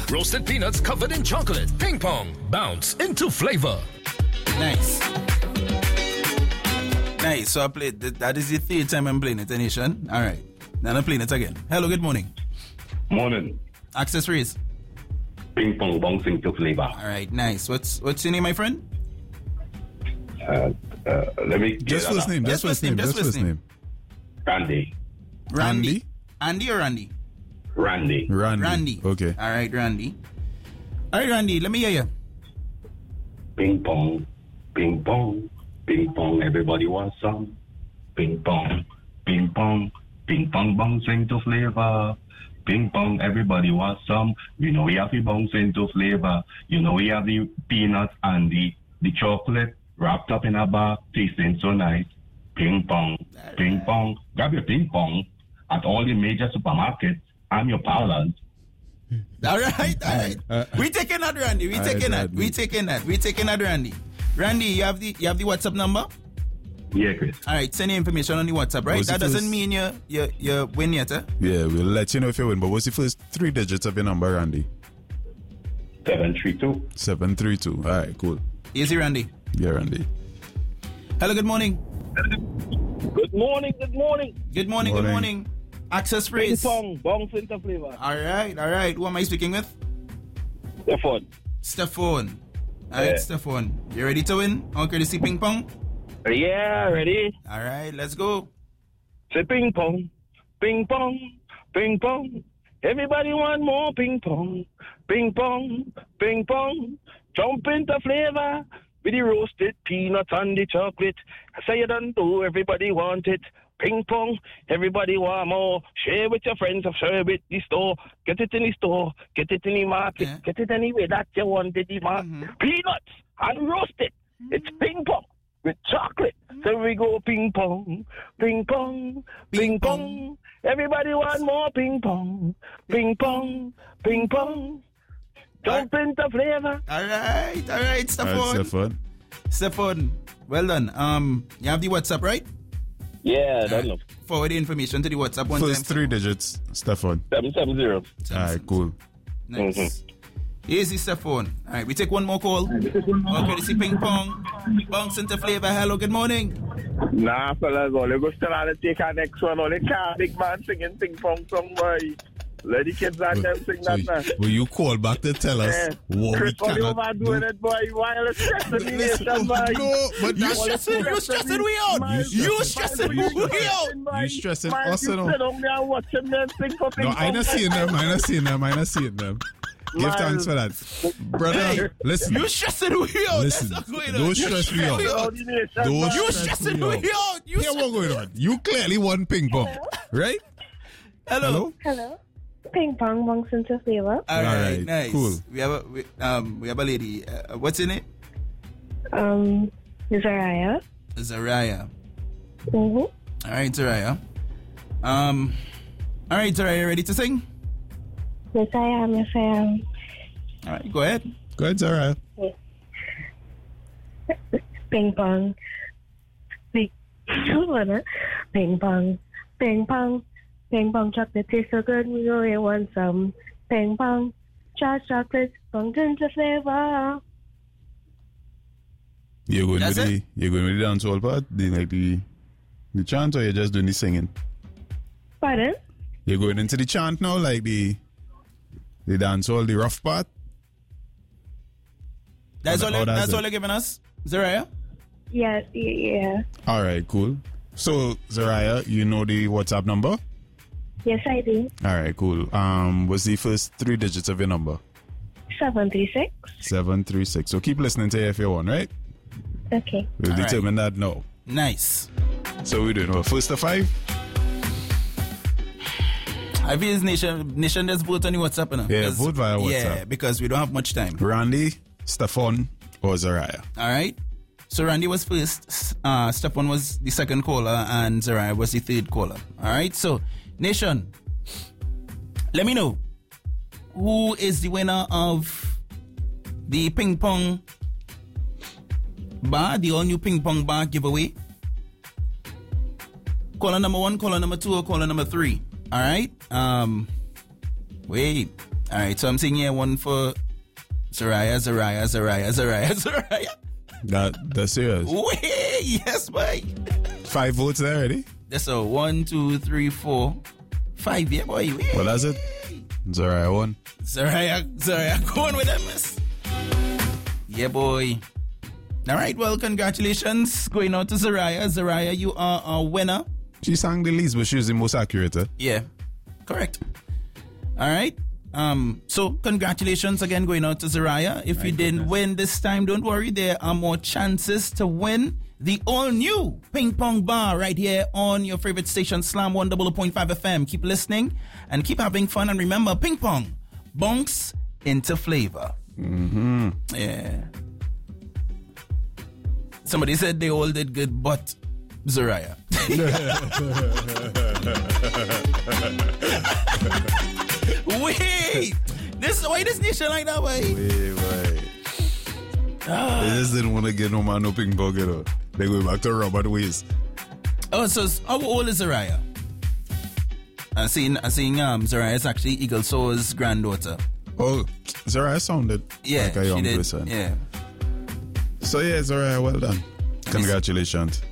Roasted peanuts covered in chocolate. Ping pong. Bounce into flavor. Nice. Nice. So I played. That is the third time I'm playing it, Nation. All right. Now I'm playing it again. Hello, good morning. Morning. Access raise. Ping pong bouncing to flavor. All right, nice. What's your name, my friend? Let me just first name. Just first name. Randy. Randy. Andy or Randy? Randy. Okay. All right, Randy. All right, Randy. Let me hear you. Ping pong, ping pong, ping pong. Everybody wants some. Ping pong, ping pong, ping pong bouncing to flavor. Ping pong, everybody wants some. You know we have the bounce into flavor. You know we have the peanuts and the chocolate wrapped up in a bar, tasting so nice. Ping pong, ping pong. Grab your ping pong at all the major supermarkets. I'm your pal. All right. We taking that, Randy. We taking that, Randy. Randy, you have the WhatsApp number? Yeah, Chris. All right, send your information on the WhatsApp, right? That doesn't mean you win yet, eh? Yeah, we'll let you know if you win. But what's the first 3 digits of your number, Randy? 732. 732. All right, cool. Easy, Randy. Yeah, Randy. Hello, good morning. Good morning. Access phrase. Ping pong, bounce into flavor. All right. Who am I speaking with? Stephon. All right, Stephon. You ready to win? Okay, to see ping pong? Yeah, ready? All right, let's go. Say ping pong, ping pong, ping pong. Everybody want more ping pong, ping pong, ping pong. Jump into flavor with the roasted peanuts and the chocolate. I say you don't do, everybody want it. Ping pong, everybody want more. Share with your friends, share with the store. Get it in the store, get it in the market, get it anywhere that you want it, the market. Peanuts and roasted. It's ping pong with chocolate. So we go ping pong, ping pong, ping pong. Everybody want more ping pong, ping pong, ping pong. Jump into flavor. All right, Stephon. Well done. You have the WhatsApp, right? Yeah, that's enough. Forward the information to the WhatsApp one First time. 3 digits, Stephon. 770. All right, cool. Nice. Easy, Stephon. All right, we take one more call. Okay, this is ping pong. Bounce into flavor. Hello, good morning. Nah, fellas, all you go still on to take our next one. All you can't big man singing ping pong song, boy. Let the kids out there sing that, man. Will you call back to tell us what Chris, we cannot do? doing it, boy. Why are you stressing me, nation, boy? No, but You stressing we out. You stressing we out. You stressing us, you know. You sit on me and watching them sing for ping No, pong. I not seeing them. Give thanks for that. Brother, listen. You stressing we out. Listen, That's not going on. don't stress me out. You stressing me out. Hear what going on. You clearly won ping pong, right? Hello. Ping pong, bounce into flavor. All right, nice. Cool. We have a lady. What's your name? Zariah. Zariah. Mm-hmm. All right, Zariah. All right, Zariah, ready to sing? Yes, I am. All right, go ahead. Go ahead, Zariah. Ping pong. Ping pong. Ping pong. Ping pong chocolate tastes so good, we really want some. Ping pong. Chocolate, bounce into flavor. You're going with the dancehall part, the chant, or you're just doing the singing? Pardon? You're going into the chant now, like the dancehall, the rough part? That's all you're giving us, Zariah? Yes, yeah. All right, cool. So, Zariah, you know the WhatsApp number? Yes, I do. All right, cool. What's the first 3 digits of your number? 736. 736. So keep listening to AFA1, right? Okay. We'll determine that now. Nice. So we're doing what? First to 5? I feel it's Nation just vote on the WhatsApp, you know? Yeah, vote via WhatsApp. Yeah, because we don't have much time. Randy, Stephon, or Zariah? All right. So Randy was first, Stephon was the second caller, and Zariah was the third caller. All right. So Nation, let me know who is the winner of the ping pong bar, the all new ping pong bar giveaway. Caller number 1, caller number 2, or caller number 3. All right. Wait. All right, so I'm saying here one for Zariah. That's serious. Way, yes, boy. 5 votes there already? That's a 1, 2, 3, 4, 5, yeah, boy. Way. Well, that's it. Zariah won. Zariah, going with them, miss. Yeah, boy. All right, well, congratulations. Going out to Zariah. Zariah, you are a winner. She sang the least, but she was the most accurate. Yeah, correct. All right. So congratulations again going out to Zariah. If you didn't win this time, don't worry. There are more chances to win the all-new Ping Pong Bar right here on your favorite station, Slam 100.5 FM. Keep listening and keep having fun. And remember, Ping Pong bonks into flavor. Mm-hmm. Yeah. Somebody said they all did good, but Zariah. Wait! Why this nation like that, way? Wait. They just didn't want to get no man no ping pong, you know. They go back to Robert Ways. Oh, so how old is Zariah? I seen Zariah is actually Eagle Soul's granddaughter. Oh, Zariah sounded like a young person. Yeah. So yeah, Zariah, well done. Congratulations.